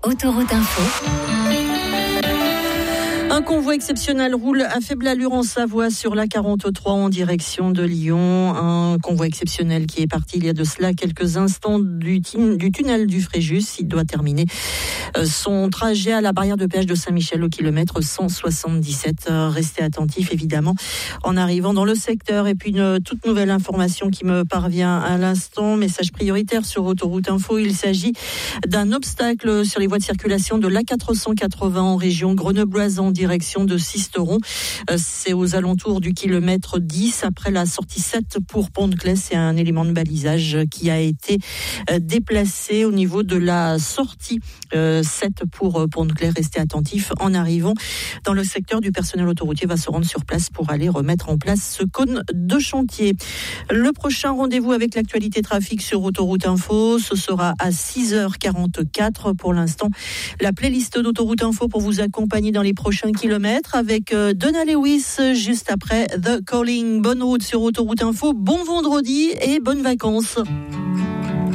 Autoroute Info. Un convoi exceptionnel roule à faible allure en Savoie sur la 43 en direction de Lyon. Un convoi exceptionnel qui est parti il y a de cela quelques instants du tunnel du Fréjus. Il doit terminer son trajet à la barrière de péage de Saint-Michel au kilomètre 177. Restez attentifs évidemment en arrivant dans le secteur. Et puis une toute nouvelle information qui me parvient à l'instant. Message prioritaire sur Autoroute Info. Il s'agit d'un obstacle sur les voies de circulation de l'A480 en région grenobloise en direction de Sisteron. C'est aux alentours du kilomètre 10 après la sortie 7 pour Pont-de-Claix. C'est un élément de balisage qui a été déplacé au niveau de la sortie 7 pour Pont-de-Claix. Restez attentifs en arrivant dans le secteur. Du personnel autoroutier va se rendre sur place pour aller remettre en place ce cône de chantier. Le prochain rendez-vous avec l'actualité trafic sur Autoroute Info, ce sera à 6h44. Pour l'instant, la playlist d'Autoroute Info pour vous accompagner dans les prochains kilomètres avec Donna Lewis juste après The Calling. Bonne route sur Autoroute Info, bon vendredi et bonnes vacances.